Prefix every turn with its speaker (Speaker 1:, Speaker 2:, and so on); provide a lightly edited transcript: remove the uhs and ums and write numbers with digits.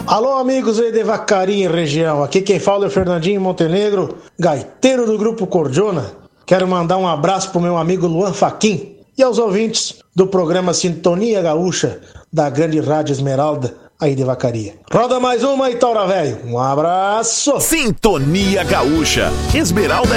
Speaker 1: Alô, amigos aí de Vacaria região. Aqui quem fala é o Fernandinho Montenegro, gaiteiro do Grupo Cordiona. Quero mandar um abraço pro meu amigo Luan Faquin e aos ouvintes do programa Sintonia Gaúcha da grande Rádio Esmeralda aí de Vacaria. Roda mais uma aí, Taura Velho. Um abraço.
Speaker 2: Sintonia Gaúcha, Esmeralda